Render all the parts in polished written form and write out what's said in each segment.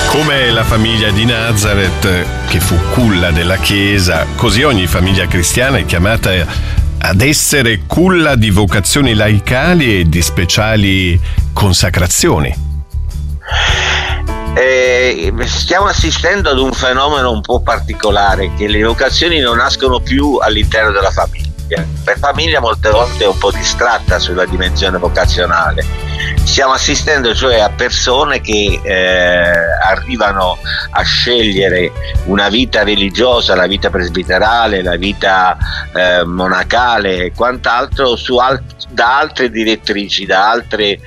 Come la famiglia di Nazareth, che fu culla della Chiesa, così ogni famiglia cristiana è chiamata ad essere culla di vocazioni laicali e di speciali consacrazioni. Stiamo assistendo ad un fenomeno un po' particolare, che le vocazioni non nascono più all'interno della famiglia. La famiglia molte volte è un po' distratta sulla dimensione vocazionale. Stiamo assistendo cioè a persone che arrivano a scegliere una vita religiosa, la vita presbiterale, la vita monacale e quant'altro da altre direttrici, da altre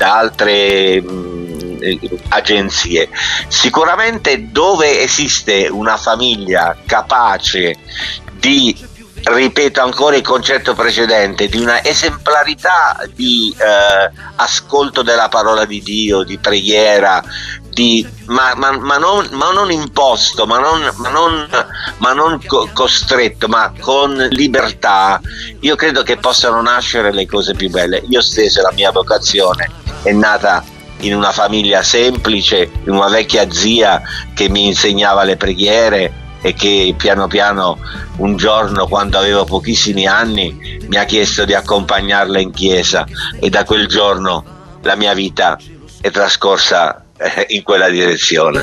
agenzie. Sicuramente dove esiste una famiglia capace di, ripeto ancora il concetto precedente, di una esemplarità di ascolto della parola di Dio, di preghiera, ma non imposto, ma non costretto, ma con libertà, io credo che possano nascere le cose più belle. Io stesso, la mia vocazione è nata in una famiglia semplice, in una vecchia zia che mi insegnava le preghiere e che piano piano un giorno, quando avevo pochissimi anni, mi ha chiesto di accompagnarla in chiesa, e da quel giorno la mia vita è trascorsa in quella direzione.